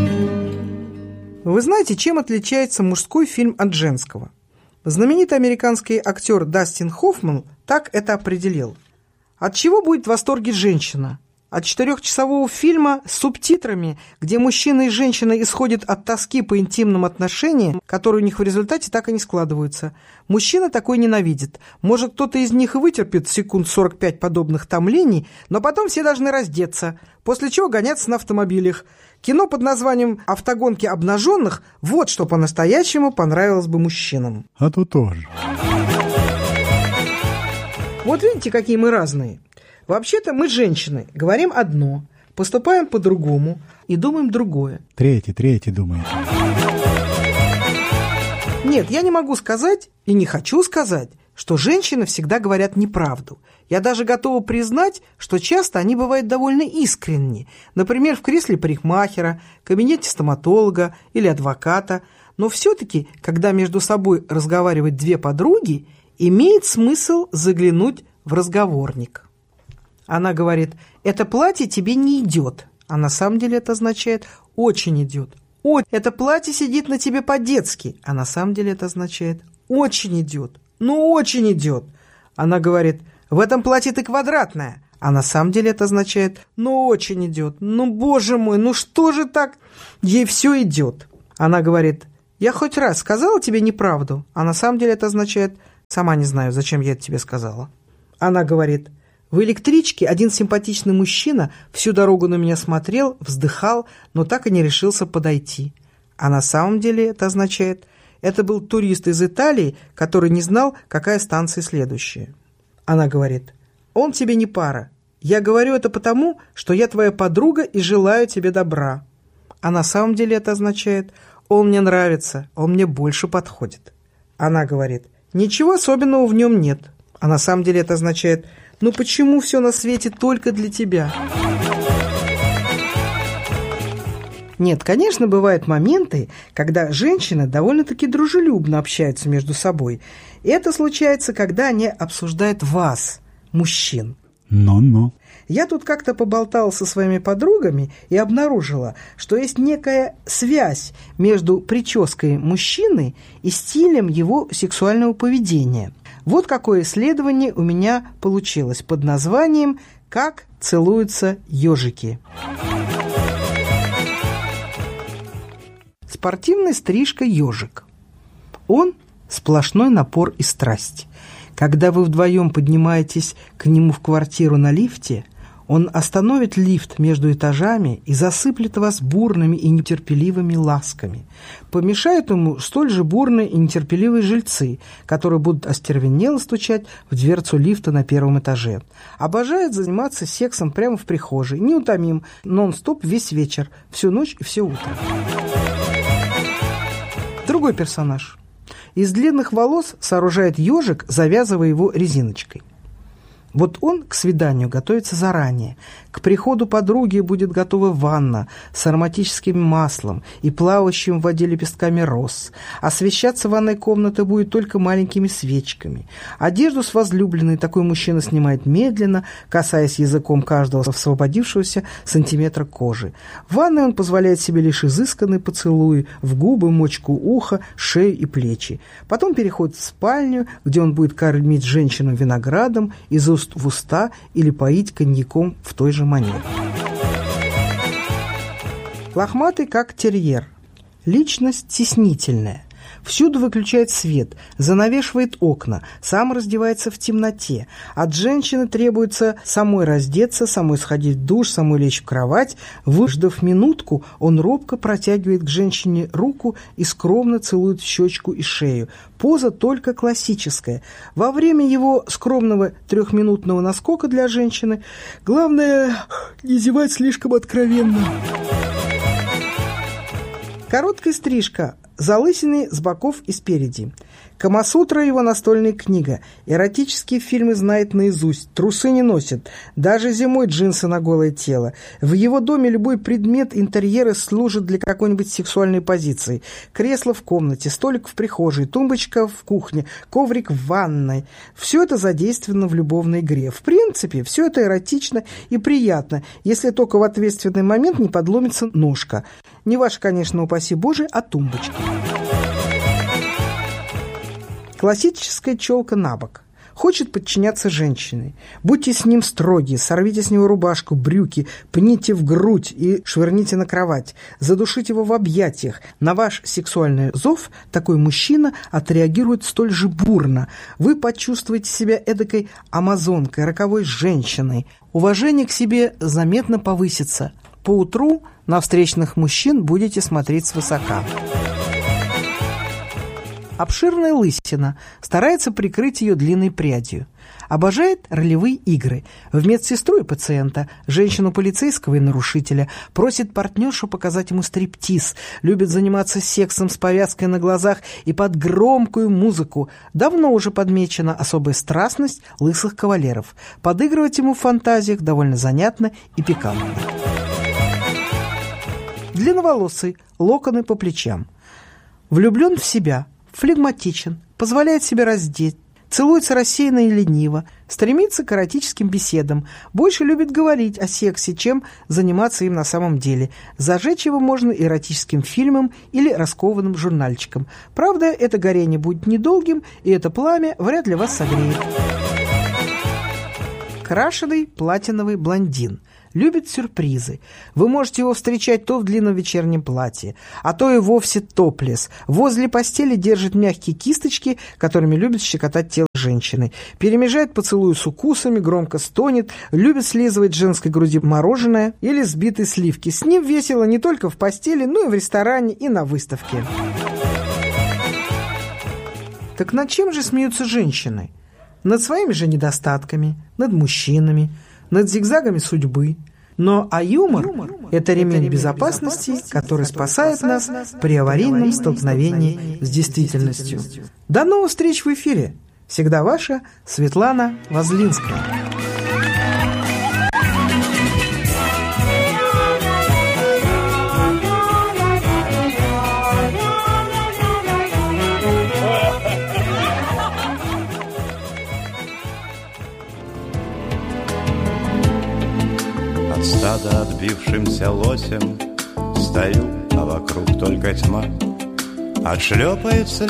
Вы знаете, чем отличается мужской фильм от женского? Знаменитый американский актер Дастин Хоффман так это определил. От чего будет в восторге женщина? От 4-часового фильма с субтитрами, где мужчина и женщина исходят от тоски по интимным отношениям, которые у них в результате так и не складываются. Мужчина такой ненавидит. Может, кто-то из них и вытерпит секунд 45 подобных томлений, но потом все должны раздеться, после чего гоняться на автомобилях. Кино под названием «Автогонки обнаженных» – вот что по-настоящему понравилось бы мужчинам. А то тоже. Вот видите, какие мы разные. Вообще-то мы, женщины, говорим одно, поступаем по-другому и думаем другое. Третий думает. Нет, я не могу сказать и не хочу сказать, что женщины всегда говорят неправду. Я даже готова признать, что часто они бывают довольно искренни. Например, в кресле парикмахера, кабинете стоматолога или адвоката. Но все-таки, когда между собой разговаривают две подруги, имеет смысл заглянуть в разговорник. Она говорит: «Это платье тебе не идет», а на самом деле это означает «очень идет». «Ой, это платье сидит на тебе по-детски», а на самом деле это означает «очень идет». «Ну, очень идет». Она говорит: «В этом платье ты квадратная», а на самом деле это означает «ну, очень идет». «Ну, боже мой, ну что же так?» Ей все идет. Она говорит: «Я хоть раз сказала тебе неправду», а на самом деле это означает «сама не знаю, зачем я это тебе сказала». Она говорит: «В электричке один симпатичный мужчина всю дорогу на меня смотрел, вздыхал, но так и не решился подойти». А на самом деле это означает: «это был турист из Италии, который не знал, какая станция следующая». Она говорит: «Он тебе не пара. Я говорю это потому, что я твоя подруга и желаю тебе добра». А на самом деле это означает: «он мне нравится, он мне больше подходит». Она говорит: «Ничего особенного в нем нет». А на самом деле это означает: «ну почему все на свете только для тебя?» Нет, конечно, бывают моменты, когда женщины довольно-таки дружелюбно общаются между собой. И это случается, когда они обсуждают вас, мужчин. Но. Я тут как-то поболтала со своими подругами и обнаружила, что есть некая связь между прической мужчины и стилем его сексуального поведения. Вот какое исследование у меня получилось под названием «Как целуются ежики». Спортивная стрижка ежик. Он – сплошной напор и страсть. Когда вы вдвоем поднимаетесь к нему в квартиру на лифте, он остановит лифт между этажами и засыплет вас бурными и нетерпеливыми ласками. Помешают ему столь же бурные и нетерпеливые жильцы, которые будут остервенело стучать в дверцу лифта на первом этаже. Обожает заниматься сексом прямо в прихожей, неутомим, нон-стоп весь вечер, всю ночь и все утро. Другой персонаж. Из длинных волос сооружает ежик, завязывая его резиночкой. Вот он к свиданию готовится заранее. К приходу подруги будет готова ванна с ароматическим маслом и плавающим в воде лепестками роз. Освещаться ванной комната будет только маленькими свечками. Одежду с возлюбленной такой мужчина снимает медленно, касаясь языком каждого освободившегося сантиметра кожи. В ванной он позволяет себе лишь изысканные поцелуи в губы, мочку уха, шею и плечи. Потом переходит в спальню, где он будет кормить женщину виноградом из уст в уста или поить коньяком в той же манере. Лохматый, как терьер. Личность стеснительная. Всюду выключает свет, занавешивает окна, сам раздевается в темноте. От женщины требуется самой раздеться, самой сходить в душ, самой лечь в кровать. Выждав минутку, он робко протягивает к женщине руку и скромно целует в щечку и шею. Поза только классическая. Во время его скромного 3-минутного наскока для женщины главное не зевать слишком откровенно. Короткая стрижка. Залысины с боков и спереди. Камасутра — его настольная книга. Эротические фильмы знает наизусть, трусы не носит, даже зимой джинсы на голое тело. В его доме любой предмет интерьера служит для какой-нибудь сексуальной позиции. Кресло в комнате, столик в прихожей, тумбочка в кухне, коврик в ванной. Все это задействовано в любовной игре. В принципе, все это эротично и приятно, если только в ответственный момент не подломится ножка. Не ваша, конечно, упаси Боже, а тумбочка. Классическая челка на бок. Хочет подчиняться женщине. Будьте с ним строги, сорвите с него рубашку, брюки, пните в грудь и швырните на кровать. Задушите его в объятиях. На ваш сексуальный зов такой мужчина отреагирует столь же бурно. Вы почувствуете себя эдакой амазонкой, роковой женщиной. Уважение к себе заметно повысится. Поутру на встречных мужчин будете смотреть свысока. Обширная лысина, старается прикрыть ее длинной прядью. Обожает ролевые игры. В медсестру и пациента, женщину полицейского и нарушителя. Просит партнершу показать ему стриптиз. Любит заниматься сексом с повязкой на глазах и под громкую музыку. Давно уже подмечена особая страстность лысых кавалеров. Подыгрывать ему в фантазиях довольно занятно и пикантно. Длинноволосый, локоны по плечам. Влюблен в себя. Флегматичен, позволяет себе раздеть, целуется рассеянно и лениво, стремится к эротическим беседам, больше любит говорить о сексе, чем заниматься им на самом деле. Зажечь его можно эротическим фильмом или раскованным журнальчиком. Правда, это горение будет недолгим, и это пламя вряд ли вас согреет. Крашеный платиновый блондин. Любит сюрпризы. Вы можете его встречать то в длинном вечернем платье, а то и вовсе топлес. Возле постели держит мягкие кисточки, которыми любит щекотать тело женщины. Перемежает поцелуи с укусами, громко стонет, любит слизывать с женской груди мороженое или сбитые сливки. С ним весело не только в постели, но и в ресторане, и на выставке. Так над чем же смеются женщины? Над своими же недостатками, над мужчинами, над зигзагами судьбы. Но юмор – это ремень безопасности, который спасает нас при аварийном столкновении с действительностью. До новых встреч в эфире. Всегда ваша Светлана Возлинская. Стадо отбившимся лосем стою, а вокруг только тьма. Отшлепает